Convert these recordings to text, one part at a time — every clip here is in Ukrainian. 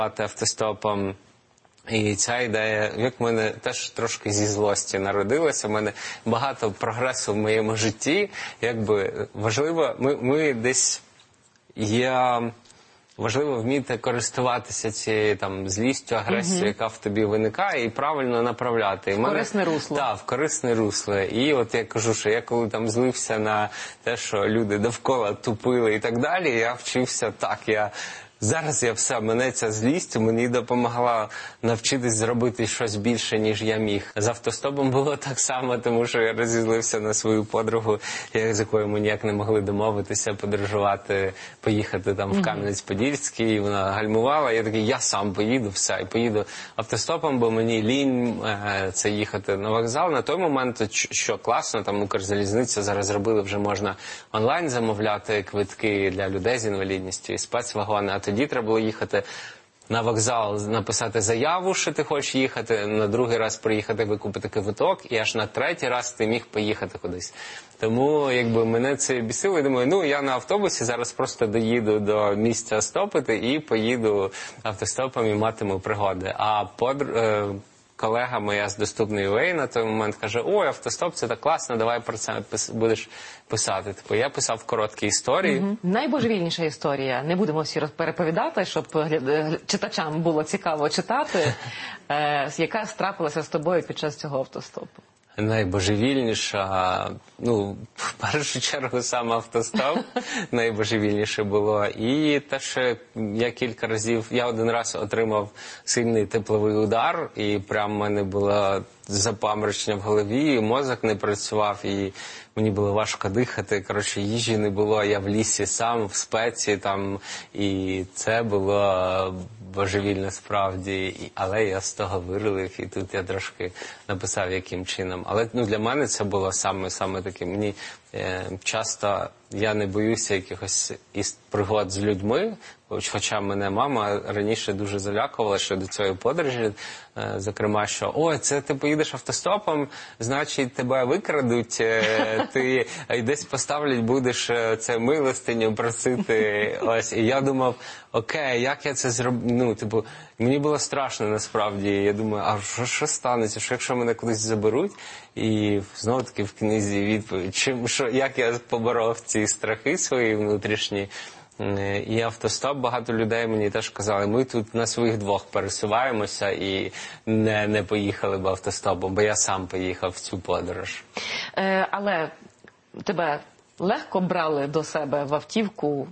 автостопом. І ця ідея, як в мене теж трошки зі злості народилася, в мене багато прогресу в моєму житті, якби важливо, ми десь важливо вміти користуватися цією там злістю, агресією, яка в тобі виникає, і правильно направляти. В корисне русло. Так, в корисне русло. І от я кажу, що я коли там злився на те, що люди довкола тупили і так далі, я вчився так, Зараз мене ця злість мені допомогла навчитись зробити щось більше, ніж я міг. З автостопом було так само, тому що я розізлився на свою подругу, з якою ми ніяк не могли домовитися, подорожувати, поїхати там в Кам'янець-Подільський, і вона гальмувала. Я такий, я сам поїду, все, і поїду автостопом, бо мені лінь це їхати на вокзал. На той момент, що класно, там Укрзалізниця зараз зробили, вже можна онлайн замовляти квитки для людей з інвалідністю і спецвагони, тоді треба було їхати на вокзал, написати заяву, що ти хочеш їхати, на другий раз приїхати, викупити квиток, і аж на третій раз ти міг поїхати кудись. Тому, мене це бісило, і думаю, я на автобусі зараз просто доїду до місця стопити і поїду автостопом і матиму пригоди. А колега моя з Доступної UA на той момент каже, ой, автостоп, це так класно, давай про це будеш писати. Я писав короткі історії. Найбожевільніша історія, не будемо всі переповідати, щоб читачам було цікаво читати, яка трапилася з тобою під час цього автостопу. Найбожевільніша, в першу чергу сам автостоп найбожевільніше було. І те, що я один раз отримав сильний тепловий удар, і прямо в мене було запаморочення в голові, і мозок не працював, і мені було важко дихати. Їжі не було, я в лісі сам, в спеці там, і це було божевільно справді. Але я з того вирулив, і тут я трошки написав, яким чином. Але для мене це було саме таке. Мені часто, я не боюся якихось пригод з людьми, хоча мене мама раніше дуже залякувала щодо цієї подорожі, зокрема, що «Ой, це ти поїдеш автостопом, значить тебе викрадуть, ти десь поставлять, будеш це милостиню просити». Ось, і я думав, окей, як я це зроблю? Мені було страшно насправді. Я думаю, а що станеться, що якщо мене кудись заберуть? І знову-таки в книзі відповідь, як я поборов ці страхи свої внутрішні. І автостоп, багато людей мені теж казали, ми тут на своїх двох пересуваємося і не поїхали б автостопом, бо я сам поїхав в цю подорож. Але тебе легко брали до себе в автівку?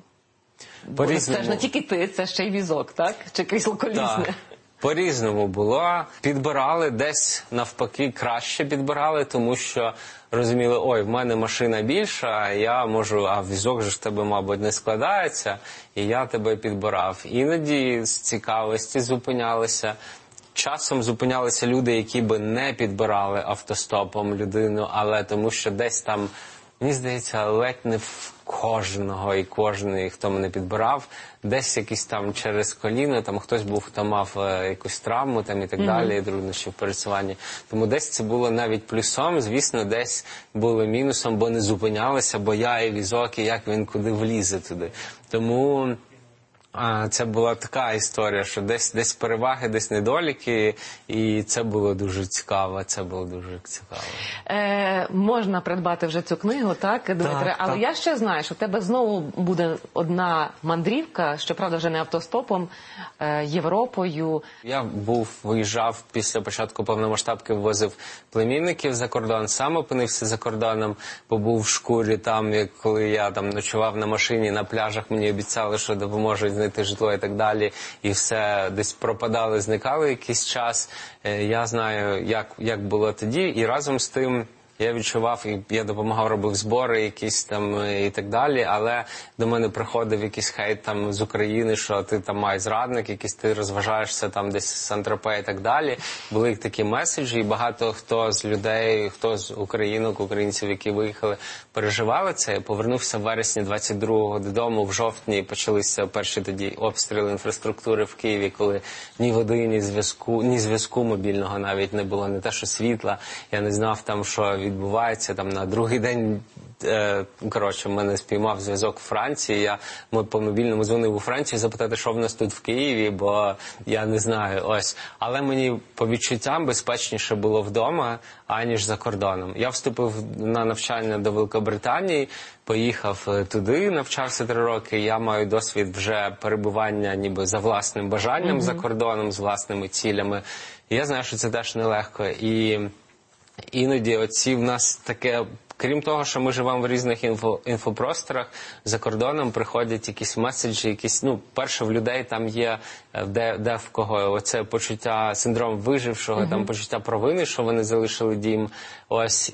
Це ж не тільки ти, це ще й візок, так? Чи крісло колісне? Так. По-різному було. Підбирали, десь навпаки краще підбирали, тому що розуміли, ой, в мене машина більша, я можу, а візок же ж тебе, мабуть, не складається, і я тебе підбирав. Іноді з цікавості зупинялися. Часом зупинялися люди, які би не підбирали автостопом людину, але тому що десь там, мені здається, ледь не в кожного і кожний, хто мене підбирав, десь якийсь там через коліно, там хтось був, хто мав якусь травму там і так далі, і труднощі в пересуванні. Тому десь це було навіть плюсом, звісно, десь було мінусом, бо не зупинялися, бо я і візок, і як він куди влізе туди. Тому це була така історія, що десь переваги, десь недоліки, і це було дуже цікаво, Можна придбати вже цю книгу, так, Дмитре? Але я ще знаю, що в тебе знову буде одна мандрівка, щоправда вже не автостопом, Європою. Я виїжджав після початку повномасштабки, ввозив племінників за кордон, сам опинився за кордоном, побув в шкурі там, коли я там ночував на машині, на пляжах, мені обіцяли, що допоможуть знайти житло і так далі, і все десь пропадали, зникали якийсь час. Я знаю, як було тоді, і разом з тим я відчував, і я допомагав, робив збори якісь там і так далі, але до мене приходив якийсь хейт там з України, що ти там зрадник, якийсь ти розважаєшся там десь з Сан-Тропе і так далі. Були такі меседжі, і багато хто з людей, хто з українців, які виїхали, переживали це. Я повернувся в вересні 22-го додому, в жовтні почалися перші тоді обстріли інфраструктури в Києві, коли ні води, ні зв'язку мобільного навіть не було, не те, що світла. Я не знав там, що відбувається. Там на другий день, коротше, мене спіймав зв'язок в Франції. Я по мобільному дзвонив у Францію запитати, що в нас тут в Києві, бо я не знаю, ось. Але мені по відчуттям безпечніше було вдома, аніж за кордоном. Я вступив на навчання до Великобританії, поїхав туди, навчався 3 роки. Я маю досвід вже перебування ніби за власним бажанням за кордоном, з власними цілями. І я знаю, що це теж нелегко. І іноді оці в нас таке... Крім того, що ми живемо в різних інфопросторах, за кордоном приходять якісь меседжі, якісь, перше, в людей там є, де в кого, оце почуття, синдром вижившого, там почуття провини, що вони залишили дім, ось,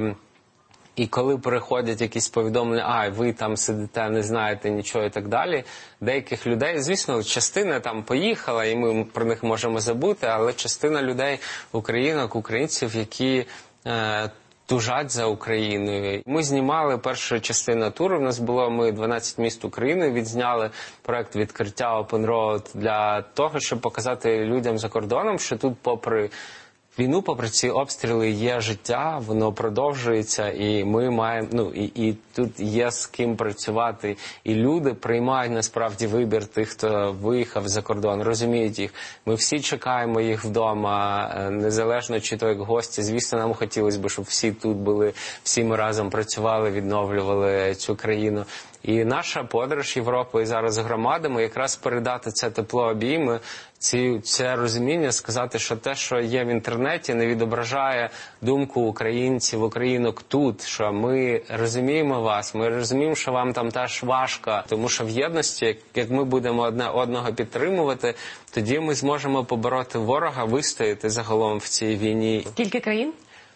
і коли приходять якісь повідомлення, ви там сидите, не знаєте нічого і так далі, деяких людей, звісно, частина там поїхала, і ми про них можемо забути, але частина людей, українок, українців, які тужать за Україною. Ми знімали першу частину туру, в нас було, ми 12 міст України відзняли, проект відкриття Open Road для того, щоб показати людям за кордоном, що тут попри війну, попри ці обстріли, є життя, воно продовжується, і ми маємо, і тут є з ким працювати. І люди приймають насправді вибір тих, хто виїхав за кордон, розуміють їх. Ми всі чекаємо їх вдома, незалежно чи то як гості. Звісно, нам хотілося б, щоб всі тут були, всі ми разом працювали, відновлювали цю країну. І наша подорож Європою зараз з громадами якраз передати це тепло обійми, це розуміння, сказати, що те, що є в інтернеті, не відображає думку українців, українок тут, що ми розуміємо вас, ми розуміємо, що вам там теж важко, тому що в єдності, як ми будемо одне одного підтримувати, тоді ми зможемо побороти ворога, вистояти загалом в цій війні. Скільки країн?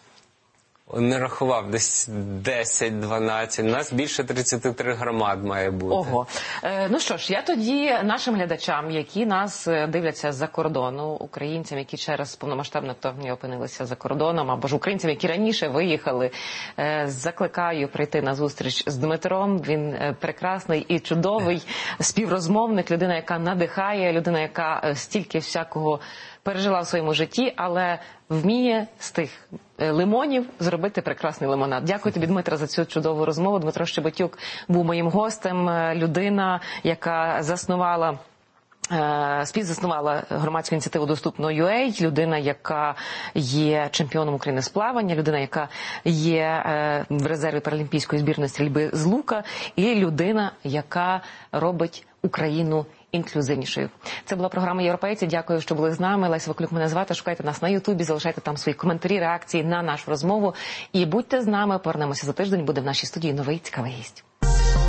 Не рахував, десь 10-12. У нас більше 33 громад має бути. Ого. Ну що ж, я тоді нашим глядачам, які нас дивляться з-за кордону, українцям, які через повномасштабне вторгнення опинилися за кордоном, або ж українцям, які раніше виїхали, закликаю прийти на зустріч з Дмитром. Він прекрасний і чудовий співрозмовник, людина, яка надихає, людина, яка стільки всякого пережила в своєму житті, але вміє з тих лимонів зробити прекрасний лимонад. Дякую тобі, Дмитро, за цю чудову розмову. Дмитро Щебетюк був моїм гостем, людина, яка співзаснувала громадську ініціативу «Доступно.UA», людина, яка є чемпіоном України з плавання, людина, яка є в резерві паралімпійської збірної стрільби з лука, і людина, яка робить Україну інклюзивнішою. Це була програма «Європейці». Дякую, що були з нами. Леся Ваклюк мене звати. Шукайте нас на Ютубі, залишайте там свої коментарі, реакції на нашу розмову. І будьте з нами. Повернемося за тиждень. Буде в нашій студії новий цікавий гість.